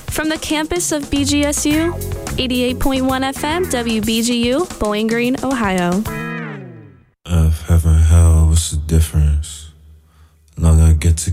From the campus of BGSU, 88.1 FM, WBGU, Bowling Green, Ohio. Of heaven.